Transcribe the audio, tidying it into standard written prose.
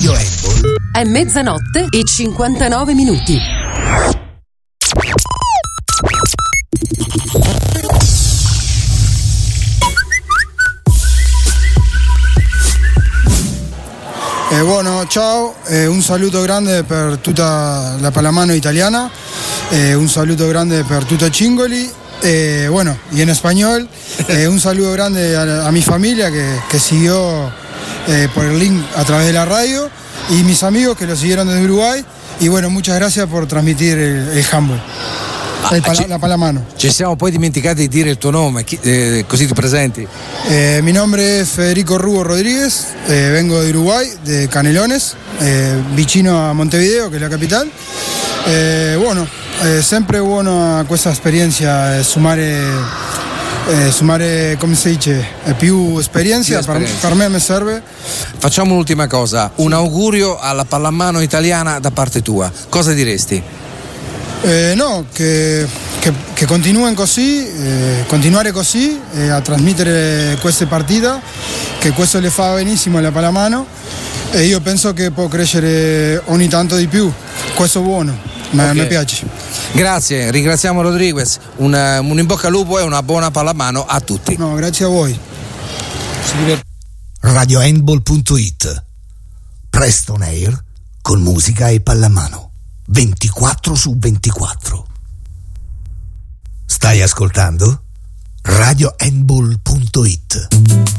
Radio Handball. È mezzanotte e 59 minuti. Bueno, ciao, un saluto grande per tutta la pallamano italiana, un saluto grande per tutto Cingoli, bueno, y en español, un saludo grande a mi familia que siguió por el link a través de la radio y mis amigos que lo siguieron desde Uruguay, y bueno, muchas gracias por transmitir el handball. La pallamano. Ci siamo poi dimenticati di dire il tuo nome, così ti presenti. Mi nombre es Federico Rubo Rodríguez, vengo de Uruguay, de Canelones, vicino a Montevideo, che è la capitale. Bueno, sempre buona questa esperienza, sumare, come si dice, più esperienza, per me mi serve. Facciamo un'ultima cosa, un augurio alla pallamano italiana da parte tua, cosa diresti? No, che continuen così, continuare così a trasmettere queste partite, che questo le fa benissimo alla pallamano, e io penso che può crescere ogni tanto di più, questo è buono, mi piace. Grazie, ringraziamo Rodriguez, un in bocca al lupo e una buona pallamano a tutti. No, grazie a voi. RadioHandball.it, presto on air con musica e pallamano 24/24. Stai ascoltando? RadioHandball.it.